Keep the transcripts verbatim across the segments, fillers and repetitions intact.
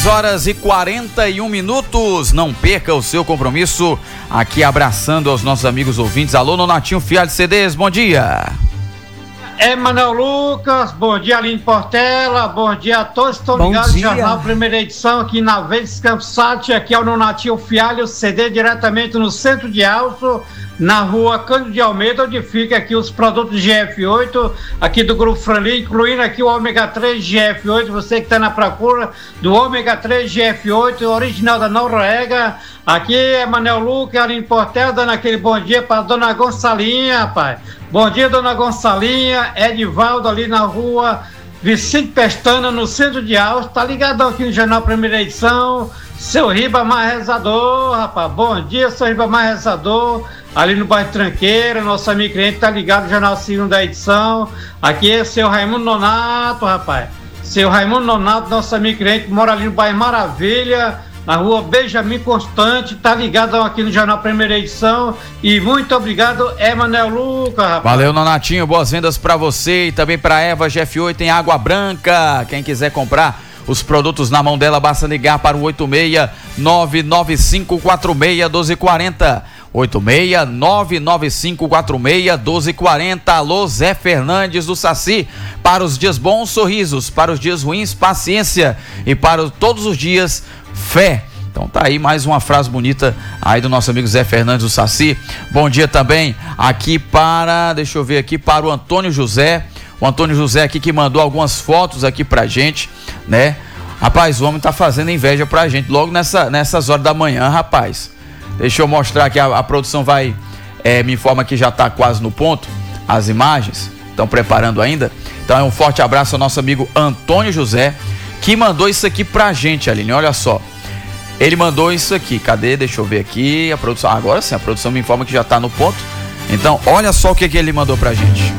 horas e quarenta e um minutos. Não perca o seu compromisso aqui abraçando aos nossos amigos ouvintes. Alô, Nonatinho Fialho C Ds, bom dia. É Manuel Lucas, bom dia Aline Portela, bom dia a todos que estão ligados no Jornal Primeira Edição aqui na Vez Campsat, aqui é o Nonatinho Fialho C D, diretamente no centro de Alto, na rua Cândido de Almeida, onde fica aqui os produtos G F oito, aqui do Grupo Franlin, incluindo aqui o ômega três G F oito, você que está na procura do ômega três G F oito, original da Noruega. Aqui é Manuel Lucas, Aline Portela, dando aquele bom dia para dona Gonçalinha, rapaz. Bom dia, dona Gonçalinha, Edivaldo ali na rua Vicente Pestana, no centro de Alto, tá ligadão aqui no Jornal Primeira Edição, seu Riba Mais Rezador, rapaz, bom dia, seu Riba Mais Rezador, ali no bairro Tranqueira, nosso amigo cliente tá ligado no Jornal Segunda Edição, aqui é seu Raimundo Nonato, rapaz, seu Raimundo Nonato, nosso amigo cliente, mora ali no bairro Maravilha, na rua Benjamin Constante, tá ligado aqui no Jornal Primeira Edição. E muito obrigado, Emanuel Lucas, rapaz. Valeu, Nonatinho, boas vendas pra você e também pra Eva G F oito em Água Branca. Quem quiser comprar os produtos na mão dela, basta ligar para o oito seis nove nove cinco quatro seis um dois quatro zero. oito seis nove nove cinco quatro seis um dois quatro zero. Alô, Zé Fernandes do Saci. Para os dias bons, sorrisos. Para os dias ruins, paciência. E para todos os dias, fé. Então tá aí mais uma frase bonita aí do nosso amigo Zé Fernandes do Saci. Bom dia também aqui para, deixa eu ver aqui, para o Antônio José. O Antônio José aqui que mandou algumas fotos aqui pra gente, né? Rapaz, o homem tá fazendo inveja pra gente logo nessa, nessas horas da manhã, rapaz. Deixa eu mostrar que a, a produção vai, é, me informa que já tá quase no ponto, as imagens, estão preparando ainda. Então é um forte abraço ao nosso amigo Antônio José, que mandou isso aqui pra gente, Aline, olha só. Ele mandou isso aqui, cadê? Deixa eu ver aqui, a produção, agora sim, a produção me informa que já tá no ponto. Então, olha só o que, que ele mandou pra gente.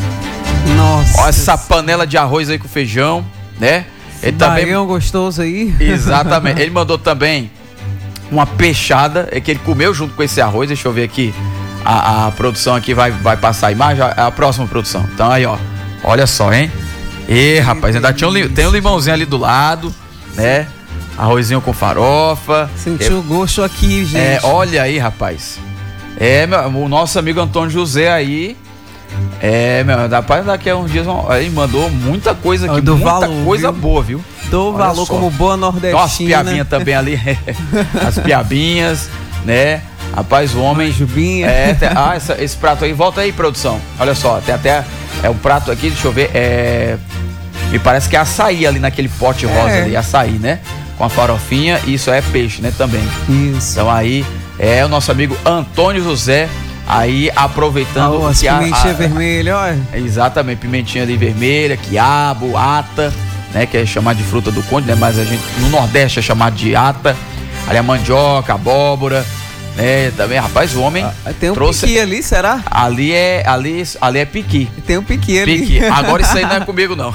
Nossa. Olha essa panela de arroz aí com feijão, né? Ele também gostoso aí. Exatamente. Ele mandou também uma peixada, é que ele comeu junto com esse arroz. Deixa eu ver aqui. A, a produção aqui vai, vai passar a imagem, a, a próxima produção. Então aí, ó. Olha só, hein? E rapaz, ainda tinha um, tem um limãozinho ali do lado, né? Arrozinho com farofa. Sentiu o gosto aqui, gente. É, olha aí, rapaz. É, meu, o nosso amigo Antônio José aí. É, meu, rapaz, daqui a uns dias ele mandou muita coisa aqui, do muita valor, coisa viu? boa, viu? Dou valor como boa nordestina. Nossa, piabinha também ali, as piabinhas, né? Rapaz, o homem... Jubinha. É, tem, ah, essa, esse prato aí, volta aí, produção. Olha só, tem até, é um prato aqui, deixa eu ver, é... Me parece que é açaí ali naquele pote rosa é. ali, açaí, né? Com a farofinha, e isso é peixe, né, também. Isso. Então aí, é o nosso amigo Antônio José, aí aproveitando... Oh, as pimentinha vermelha, olha. Exatamente, pimentinha ali vermelha, quiabo, ata, né, que é chamado de fruta do conde, né, mas a gente, no Nordeste é chamado de ata, ali a mandioca, abóbora, né, também, rapaz, o homem ah, tem um trouxe... piqui ali, será? Ali é, ali, ali é piqui. Tem um piqui ali. Piqui, agora isso aí não é comigo não.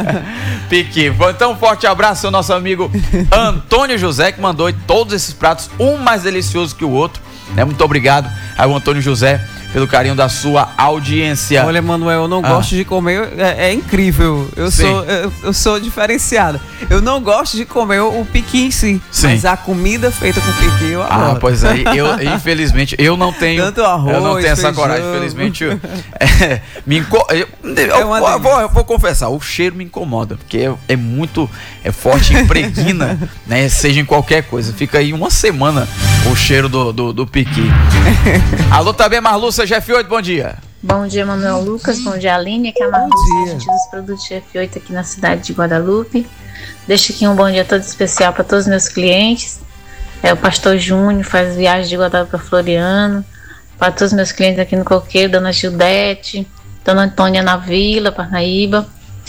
Piqui. Então um forte abraço ao nosso amigo Antônio José, que mandou todos esses pratos, um mais delicioso que o outro, né, muito obrigado ao Antônio José pelo carinho da sua audiência. Olha, Manuel, eu não ah. gosto de comer, é, é incrível, eu sou, eu, eu sou diferenciado. Eu não gosto de comer o, o piqui em si, Sim. mas a comida feita com piqui eu adoro. Ah, pois aí, eu, infelizmente, eu não tenho, tanto arroz, eu não tenho essa feijão. coragem, infelizmente, eu, é, me inco, eu, eu, é eu, vou, eu vou confessar, o cheiro me incomoda, porque é, é muito, é forte, impregna, né, seja em qualquer coisa, fica aí uma semana o cheiro do, do, do piqui. Alô, também, Marluça, G F oito, bom dia. Bom dia, Manuel Lucas, bom dia, Aline, aqui é a Marluça, agente dos produtos G F oito aqui na cidade de Guadalupe. Deixo aqui um bom dia todo especial para todos os meus clientes. É o Pastor Júnior, faz viagem de Guadalupe para Floriano. Para todos os meus clientes aqui no Coqueiro, Dona Gildete, Dona Antônia na Vila, Parnaíba.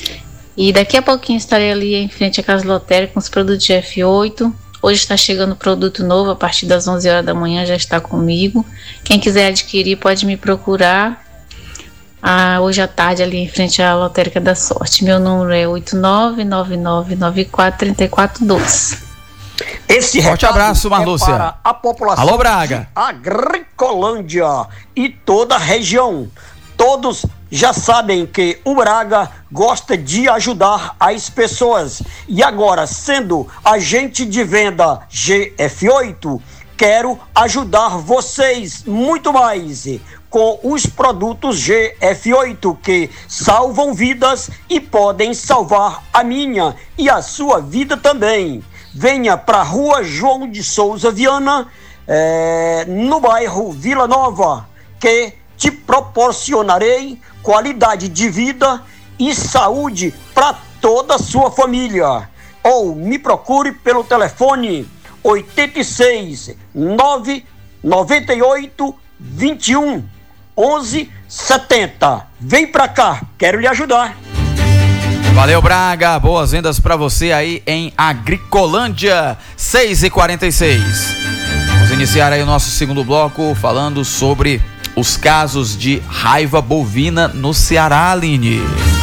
E daqui a pouquinho estarei ali em frente à Casa Lotérica com os produtos G F oito. Hoje está chegando produto novo, a partir das onze horas da manhã já está comigo. Quem quiser adquirir pode me procurar ah, hoje à tarde ali em frente à Lotérica da Sorte. Meu número é oito nove nove nove nove quatro três quatro dois. Esse forte abraço, Marlúcia. É para a população Alô, Braga. de Agricolândia e toda a região. Todos já sabem que o Braga gosta de ajudar as pessoas. E agora, sendo agente de venda G F oito, quero ajudar vocês muito mais com os produtos G F oito que salvam vidas e podem salvar a minha e a sua vida também. Venha para a Rua João de Souza Viana, é, no bairro Vila Nova, que te proporcionarei qualidade de vida e saúde para toda a sua família. Ou me procure pelo telefone oitenta e seis, nove noventa e oito, vinte e um, onze setenta. Vem pra cá, quero lhe ajudar. Valeu, Braga, boas vendas pra você aí em Agricolândia. Seis e quarenta e seis. Vamos iniciar aí o nosso segundo bloco falando sobre os casos de raiva bovina no Ceará, Aline.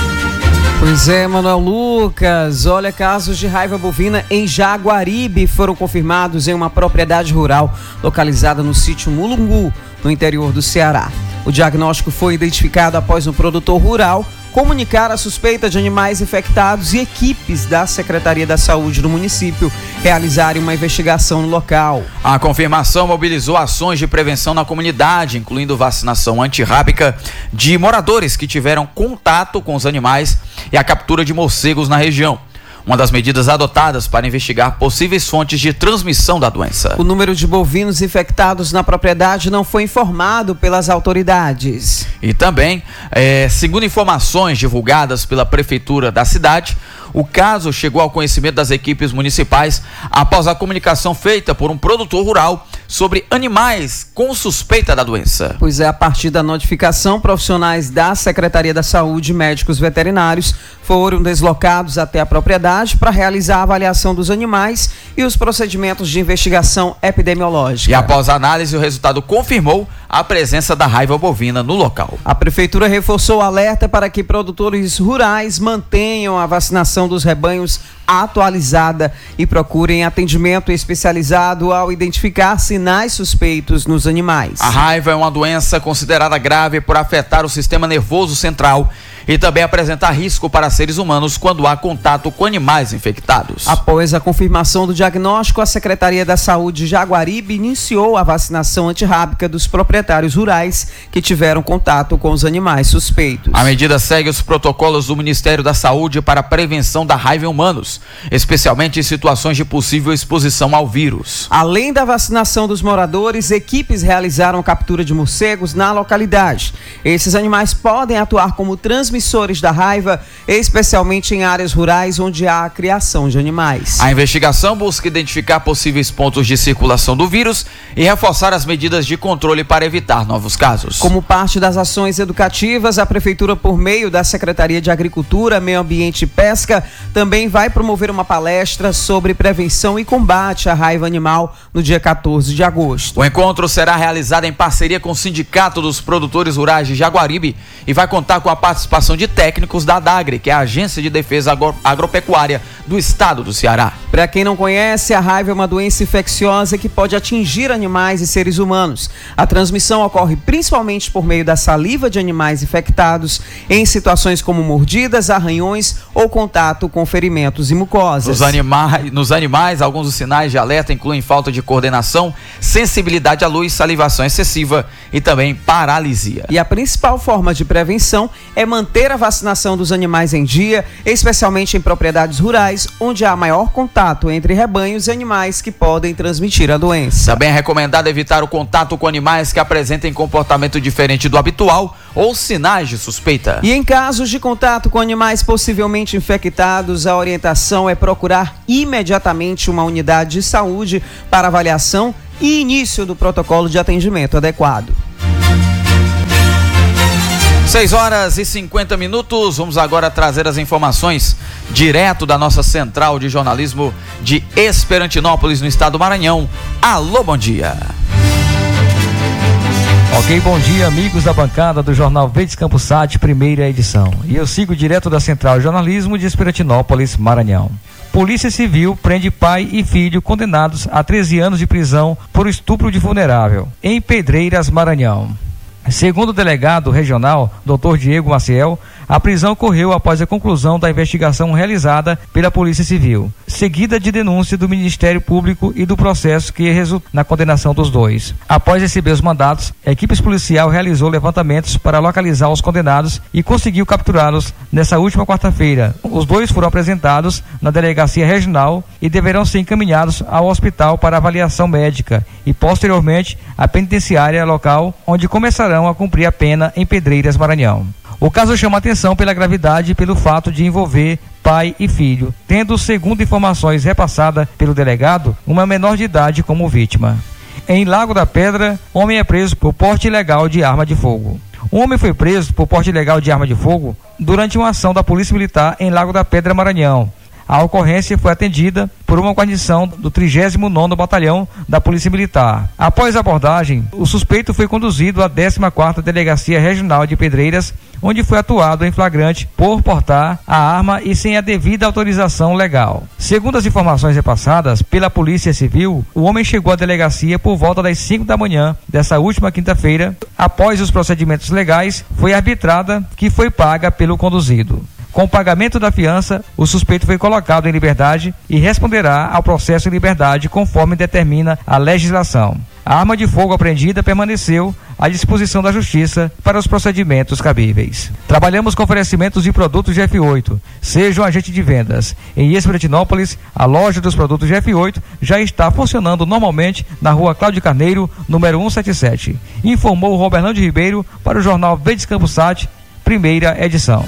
Pois é, Manuel Lucas, olha, casos de raiva bovina em Jaguaribe foram confirmados em uma propriedade rural localizada no sítio Mulungu, no interior do Ceará. O diagnóstico foi identificado após um produtor rural comunicar a suspeita de animais infectados e equipes da Secretaria da Saúde do município realizarem uma investigação no local. A confirmação mobilizou ações de prevenção na comunidade, incluindo vacinação antirrábica de moradores que tiveram contato com os animais e a captura de morcegos na região. Uma das medidas adotadas para investigar possíveis fontes de transmissão da doença. O número de bovinos infectados na propriedade não foi informado pelas autoridades. E também, é, segundo informações divulgadas pela prefeitura da cidade, o caso chegou ao conhecimento das equipes municipais após a comunicação feita por um produtor rural sobre animais com suspeita da doença. Pois é, a partir da notificação, profissionais da Secretaria da Saúde e médicos veterinários foram deslocados até a propriedade para realizar a avaliação dos animais e os procedimentos de investigação epidemiológica. E após a análise, o resultado confirmou a presença da raiva bovina no local. A prefeitura reforçou o alerta para que produtores rurais mantenham a vacinação dos rebanhos atualizada e procurem atendimento especializado ao identificar sinais suspeitos nos animais. A raiva é uma doença considerada grave por afetar o sistema nervoso central e também apresentar risco para seres humanos quando há contato com animais infectados. Após a confirmação do diagnóstico, a Secretaria da Saúde de Jaguaribe iniciou a vacinação antirrábica dos proprietários rurais que tiveram contato com os animais suspeitos. A medida segue os protocolos do Ministério da Saúde para a prevenção da raiva em humanos, especialmente em situações de possível exposição ao vírus. Além da vacinação dos moradores, equipes realizaram captura de morcegos na localidade. Esses animais podem atuar como transmissores da raiva, especialmente em áreas rurais onde há a criação de animais. A investigação busca identificar possíveis pontos de circulação do vírus e reforçar as medidas de controle para evitar novos casos. Como parte das ações educativas, a Prefeitura, por meio da Secretaria de Agricultura, Meio Ambiente e Pesca, também vai promover uma palestra sobre prevenção e combate à raiva animal no dia quatorze de agosto. O encontro será realizado em parceria com o Sindicato dos Produtores Rurais de Jaguaribe e vai contar com a participação de técnicos da DAGRE, que é a Agência de Defesa Agro- Agropecuária do Estado do Ceará. Para quem não conhece, a raiva é uma doença infecciosa que pode atingir animais e seres humanos. A transmissão ocorre principalmente por meio da saliva de animais infectados, em situações como mordidas, arranhões ou contato com ferimentos e mucosas. Nos animais, nos animais, alguns dos sinais de alerta incluem falta de coordenação, sensibilidade à luz, salivação excessiva e também paralisia. E a principal forma de prevenção é manter a vacinação dos animais em dia, especialmente em propriedades rurais, onde há maior contato entre rebanhos e animais que podem transmitir a doença. Também é recomendado evitar o contato com animais que apresentem comportamento diferente do habitual ou sinais de suspeita. E em casos de contato com animais possivelmente infectados, a orientação é procurar imediatamente uma unidade de saúde para avaliação e início do protocolo de atendimento adequado. seis horas e cinquenta minutos, vamos agora trazer as informações direto da nossa central de jornalismo de Esperantinópolis, no estado do Maranhão. Alô, bom dia. Ok, bom dia, amigos da bancada do Jornal Verdes Campos Sat, primeira edição. E eu sigo direto da central de jornalismo de Esperantinópolis, Maranhão. Polícia Civil prende pai e filho condenados a treze anos de prisão por estupro de vulnerável, em Pedreiras, Maranhão. Segundo o delegado regional, doutor Diego Maciel, a prisão ocorreu após a conclusão da investigação realizada pela Polícia Civil, seguida de denúncia do Ministério Público e do processo que resultou na condenação dos dois. Após receber os mandatos, a equipe policial realizou levantamentos para localizar os condenados e conseguiu capturá-los nessa última quarta-feira. Os dois foram apresentados na delegacia regional e deverão ser encaminhados ao hospital para avaliação médica e, posteriormente, à penitenciária local, onde começarão a cumprir a pena em Pedreiras, Maranhão. O caso chama atenção pela gravidade e pelo fato de envolver pai e filho, tendo, segundo informações repassadas pelo delegado, uma menor de idade como vítima. Em Lago da Pedra, homem é preso por porte ilegal de arma de fogo. Um homem foi preso por porte ilegal de arma de fogo durante uma ação da Polícia Militar em Lago da Pedra, Maranhão. A ocorrência foi atendida por uma guarnição do trigésimo nono Batalhão da Polícia Militar. Após a abordagem, o suspeito foi conduzido à décima quarta Delegacia Regional de Pedreiras, onde foi atuado em flagrante por portar a arma e sem a devida autorização legal. Segundo as informações repassadas pela Polícia Civil, o homem chegou à delegacia por volta das cinco da manhã dessa última quinta-feira. Após os procedimentos legais, foi arbitrada que foi paga pelo conduzido. Com o pagamento da fiança, o suspeito foi colocado em liberdade e responderá ao processo em liberdade conforme determina a legislação. A arma de fogo apreendida permaneceu à disposição da Justiça para os procedimentos cabíveis. Trabalhamos com oferecimentos de produtos G F oito. Seja um agente de vendas. Em Esperitinópolis, a loja dos produtos G F oito já está funcionando normalmente na rua Cláudio Carneiro, número cento e setenta e sete. Informou Roberlândio Ribeiro para o jornal Verdes Campos Sat, primeira edição.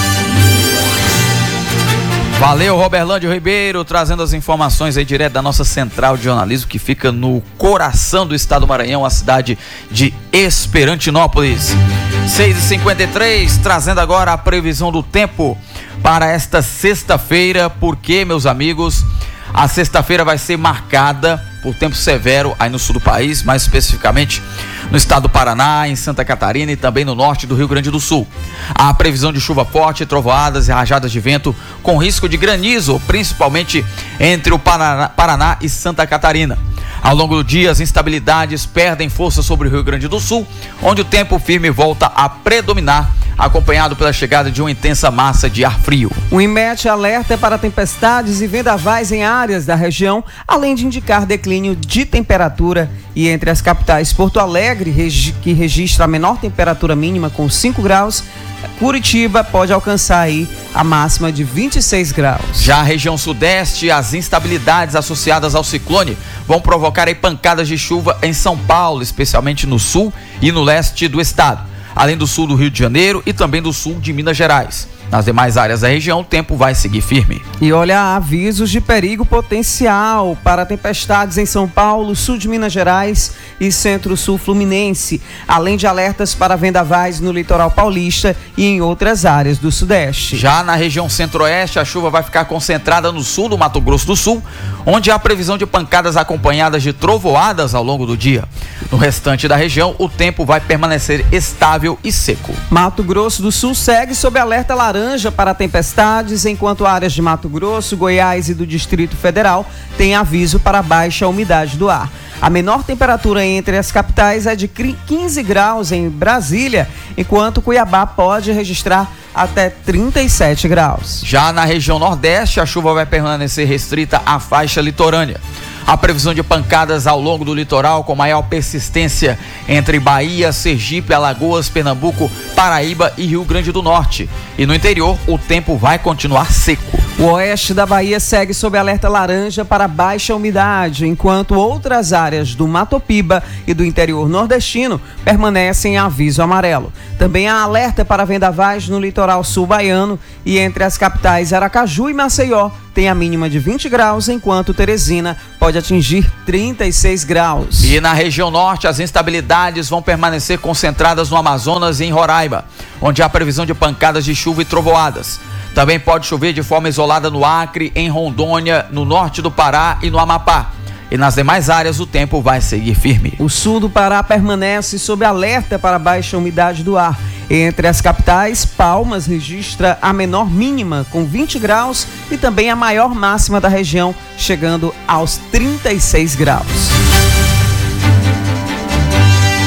Valeu, Roberlândio Ribeiro, trazendo as informações aí direto da nossa central de jornalismo que fica no coração do estado do Maranhão, a cidade de Esperantinópolis. seis e cinquenta e três, trazendo agora a previsão do tempo para esta sexta-feira, porque, meus amigos, a sexta-feira vai ser marcada por tempo severo aí no sul do país, mais especificamente no estado do Paraná, em Santa Catarina e também no norte do Rio Grande do Sul. Há previsão de chuva forte, trovoadas e rajadas de vento com risco de granizo, principalmente entre o Paraná, Paraná e Santa Catarina. Ao longo do dia, as instabilidades perdem força sobre o Rio Grande do Sul, onde o tempo firme volta a predominar, acompanhado pela chegada de uma intensa massa de ar frio. O INMET alerta para tempestades e vendavais em áreas da região, além de indicar declínio de temperatura. E entre as capitais, Porto Alegre, que registra a menor temperatura mínima com cinco graus, Curitiba pode alcançar aí a máxima de vinte e seis graus. Já a região sudeste, as instabilidades associadas ao ciclone vão provocar aí pancadas de chuva em São Paulo, especialmente no sul e no leste do estado, além do sul do Rio de Janeiro e também do sul de Minas Gerais. Nas demais áreas da região, o tempo vai seguir firme. E olha, avisos de perigo potencial para tempestades em São Paulo, sul de Minas Gerais e centro-sul fluminense, além de alertas para vendavais no litoral paulista e em outras áreas do sudeste. Já na região centro-oeste, a chuva vai ficar concentrada no sul do Mato Grosso do Sul, onde há previsão de pancadas acompanhadas de trovoadas ao longo do dia. No restante da região, o tempo vai permanecer estável e seco. Mato Grosso do Sul segue sob alerta laranja para tempestades, enquanto áreas de Mato Grosso, Goiás e do Distrito Federal têm aviso para baixa umidade do ar. A menor temperatura entre as capitais é de quinze graus em Brasília, enquanto Cuiabá pode registrar até trinta e sete graus. Já na região Nordeste, a chuva vai permanecer restrita à faixa litorânea. A previsão de pancadas ao longo do litoral com maior persistência entre Bahia, Sergipe, Alagoas, Pernambuco, Paraíba e Rio Grande do Norte. E no interior, o tempo vai continuar seco. O oeste da Bahia segue sob alerta laranja para baixa umidade, enquanto outras áreas do Mato Piba e do interior nordestino permanecem em aviso amarelo. Também há alerta para vendavais no litoral sul baiano e entre as capitais Aracaju e Maceió tem a mínima de vinte graus, enquanto Teresina pode atingir trinta e seis graus. E na região norte, as instabilidades vão permanecer concentradas no Amazonas e em Roraima, onde há previsão de pancadas de chuva e trovoadas. Também pode chover de forma isolada no Acre, em Rondônia, no norte do Pará e no Amapá. E nas demais áreas o tempo vai seguir firme. O sul do Pará permanece sob alerta para baixa umidade do ar. Entre as capitais, Palmas registra a menor mínima com vinte graus e também a maior máxima da região, chegando aos trinta e seis graus.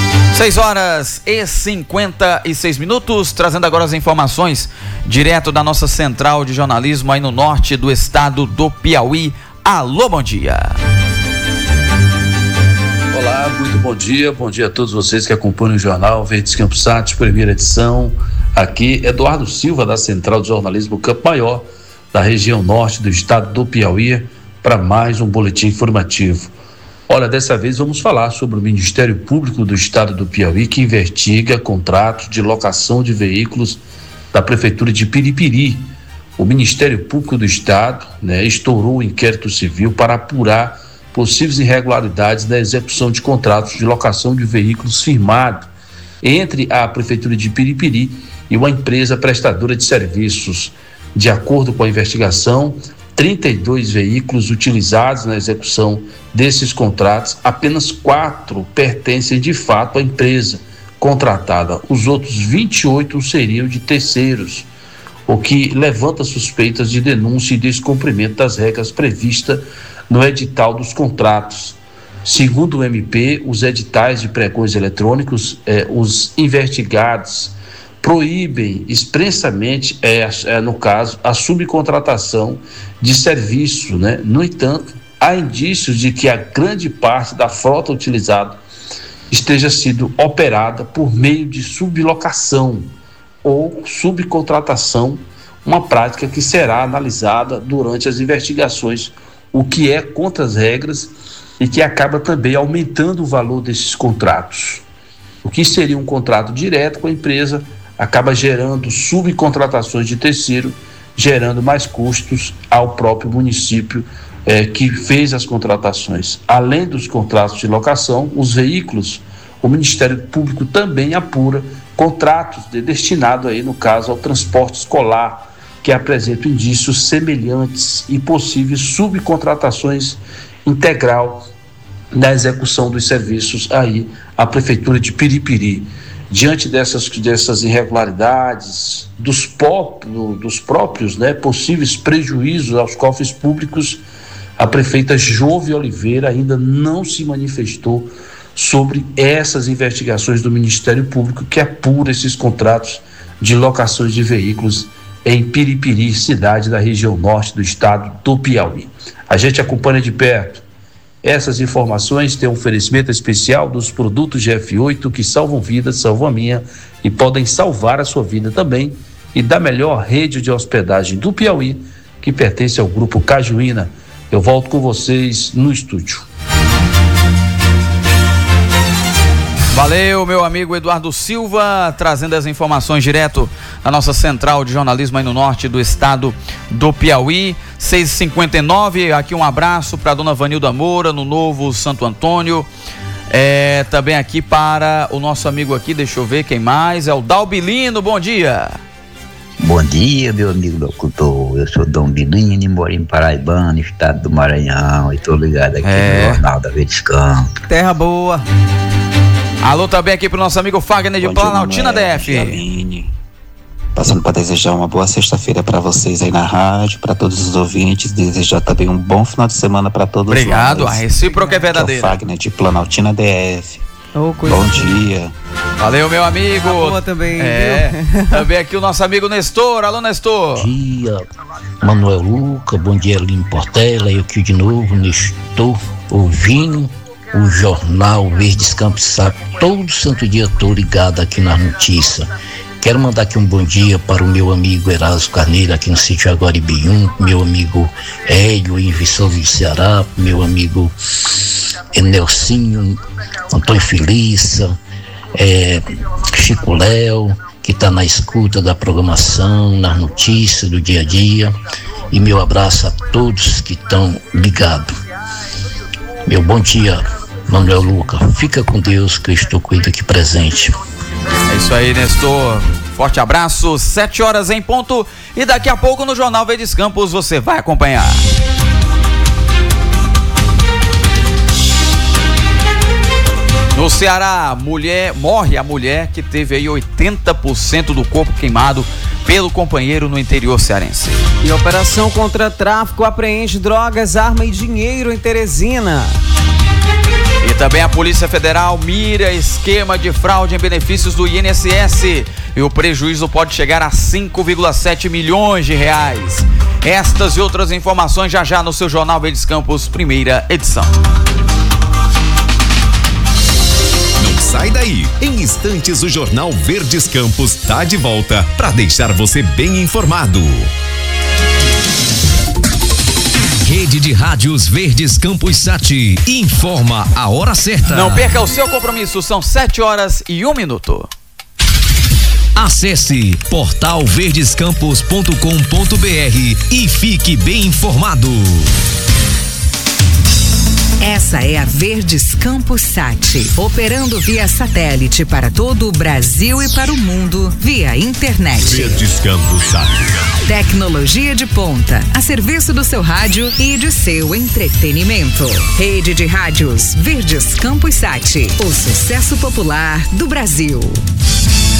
seis horas e cinquenta e seis minutos, trazendo agora as informações direto da nossa central de jornalismo aí no norte do estado do Piauí. Alô, bom dia. Olá, muito bom dia, bom dia a todos vocês que acompanham o jornal Verdes Campos Sat, primeira edição. Aqui, Eduardo Silva, da Central de Jornalismo Campo Maior, da região norte do estado do Piauí, para mais um boletim informativo. Olha, dessa vez vamos falar sobre o Ministério Público do Estado do Piauí, que investiga contratos de locação de veículos da Prefeitura de Piripiri. O Ministério Público do Estado, né, estourou o inquérito civil para apurar possíveis irregularidades na execução de contratos de locação de veículos firmado entre a Prefeitura de Piripiri e uma empresa prestadora de serviços. De acordo com a investigação, trinta e dois veículos utilizados na execução desses contratos, apenas quatro pertencem de fato à empresa contratada. Os outros vinte e oito seriam de terceiros, o que levanta suspeitas de denúncia e descumprimento das regras previstas no edital dos contratos. Segundo o M P, os editais de pregões eletrônicos, eh, os investigados proíbem expressamente, é, é, no caso, a subcontratação de serviço, né? No entanto, há indícios de que a grande parte da frota utilizada esteja sendo operada por meio de sublocação ou subcontratação, uma prática que será analisada durante as investigações, o que é contra as regras e que acaba também aumentando o valor desses contratos. O que seria um contrato direto com a empresa acaba gerando subcontratações de terceiro, gerando mais custos ao próprio município eh, que fez as contratações. Além dos contratos de locação, os veículos, o Ministério Público também apura contratos de, destinados aí, no caso, ao transporte escolar, que apresentam indícios semelhantes e possíveis subcontratações integral na execução dos serviços aí à Prefeitura de Piripiri. Diante dessas, dessas irregularidades, dos, pop, dos próprios né, possíveis prejuízos aos cofres públicos, a prefeita Jove Oliveira ainda não se manifestou sobre essas investigações do Ministério Público que apura esses contratos de locações de veículos em Piripiri, cidade da região norte do estado do Piauí. A gente acompanha de perto. Essas informações têm um oferecimento especial dos produtos G F oito que salvam vidas, salvam a minha e podem salvar a sua vida também, e da melhor rede de hospedagem do Piauí, que pertence ao Grupo Cajuína. Eu volto com vocês no estúdio. Valeu, meu amigo Eduardo Silva, trazendo as informações direto da nossa central de jornalismo aí no norte do estado do Piauí. seis e cinquenta e nove, aqui um abraço para a dona Vanilda Moura, no Novo Santo Antônio. É, também aqui para o nosso amigo aqui, deixa eu ver quem mais, é o Dalbilino, bom dia. Bom dia, meu amigo locutor, eu sou Dom Bilino, moro em Paraibano, estado do Maranhão, e tô ligado aqui é. no Jornal da Verdes Campos. Terra boa. Alô também aqui pro nosso amigo Fagner de Planaltina D F. Aline. Passando para desejar uma boa sexta-feira para vocês aí na rádio, para todos os ouvintes, desejar também um bom final de semana para todos. Obrigado, nós. A recíproca é verdadeira. É o Fagner de Planaltina D F. Oh, bom dia. Valeu, meu amigo. Tá boa também, é, também aqui o nosso amigo Nestor. Alô, Nestor. Bom dia, Manuel Luca, bom dia, Aline Portela, eu aqui de novo, Nestor, ouvindo o jornal Verdes Campos Sat, todo santo dia estou ligado aqui na notícia. Quero mandar aqui um bom dia para o meu amigo Eraso Carneiro, aqui no sítio Aguaribium, meu amigo Hélio, em Viçoso do Ceará, meu amigo Nelsinho, Antônio Felícia, é, Chico Léo, que está na escuta da programação, nas notícias do dia a dia, e meu abraço a todos que estão ligados. Meu bom dia, Manuel Luca, fica com Deus que eu estou com ele aqui presente. É isso aí, Nestor, forte abraço, sete horas em ponto, e daqui a pouco no Jornal Verdes Campos você vai acompanhar. No Ceará, mulher, morre a mulher que teve aí oitenta por cento do corpo queimado pelo companheiro no interior cearense. E a operação contra tráfico apreende drogas, arma e dinheiro em Teresina. E E também a Polícia Federal mira esquema de fraude em benefícios do I N S S e o prejuízo pode chegar a cinco vírgula sete milhões de reais. Estas e outras informações já já no seu Jornal Verdes Campos, primeira edição. Não sai daí. Em instantes o Jornal Verdes Campos está de volta para deixar você bem informado. Rede de Rádios Verdes Campos Sat informa a hora certa. Não perca o seu compromisso, são sete horas e um minuto. Acesse portal verdescampos ponto com ponto br e fique bem informado. Essa é a Verdes Campos Sat, operando via satélite para todo o Brasil e para o mundo via internet. Verdes Campos Sat. Tecnologia de ponta, a serviço do seu rádio e de seu entretenimento. Rede de Rádios Verdes Campos Sat, o sucesso popular do Brasil.